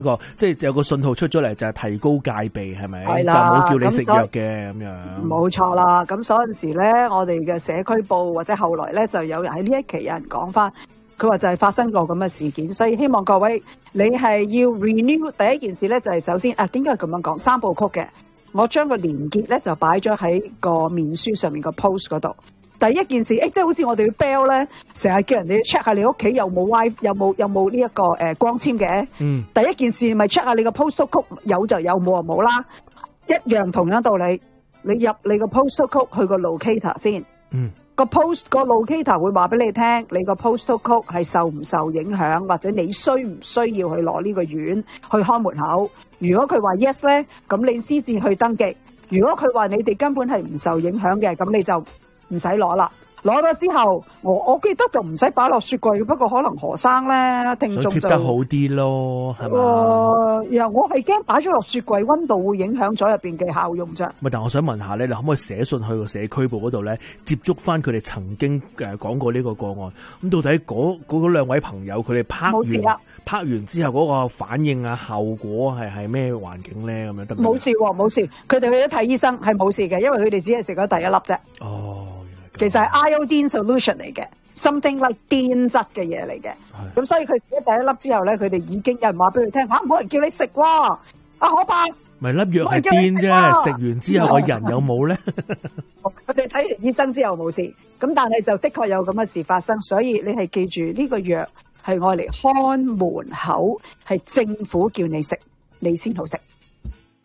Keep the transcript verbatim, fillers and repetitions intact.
個即係有個信號出咗嚟，就係提高戒備，係咪？ 係啦， 就唔好叫你食藥嘅咁樣。 冇錯啦，咁嗰陣時咧，我哋嘅社區報或者後來咧，就有人喺呢一期有人講翻，佢話就係發生過咁嘅事件，所以希望各位你係要 renew 第一件事咧，就係首先啊，應該係咁樣講三部曲嘅，我將個連結咧就擺咗喺個面書上面個 post 嗰度。第一件事，誒、欸，即係好似我哋要 bell 咧，成日叫人哋 check 下你屋企有冇 wifi，有冇有冇呢一個誒、呃、光纖嘅。嗯。第一件事咪 check 下你個 postal code 有就有，冇就冇啦。一樣同樣道理，你入你個 postal code 去個 locator 先。嗯。個 post 個 locator 會話俾你聽，你個 postal code 係受唔受影響，或者你需唔需要去攞呢個院去開門口。如果佢話 yes 咧，咁你先至去登記。如果佢話你哋根本係唔受影響嘅，咁你就唔使攞啦，攞咗之後，我我記得就唔使擺落雪櫃，不過可能何生咧聽眾就貼得好啲咯，係嘛？ 誒，又我係驚擺咗落雪櫃，溫度會影響咗入邊嘅效用啫。 咪但我想問下咧，你可唔可以寫信去個社區部嗰度咧，接觸翻佢哋曾經誒講過呢個個案？咁到底嗰嗰兩位朋友佢哋拍完拍完之後嗰個反應啊，後果係係咩環境咧？咁樣得唔得？ 冇事喎，冇事。佢哋去咗睇醫生係冇事嘅，因為佢哋只係食咗第一粒啫。 哦。 其實係 iodine solution 嚟嘅 ，something like 碘質嘅嘢嚟嘅。咁所以佢食咗第一粒之後咧，佢哋已經有人話俾佢聽，吓冇人叫你食喎，啊可怕！ 咪粒藥係碘啫，食完之後個人有冇咧？ 佢哋睇完醫生之後冇事，咁但係就的確有咁嘅事發生，所以你係記住呢個藥係愛嚟看門口，係政府叫你食，你先好食。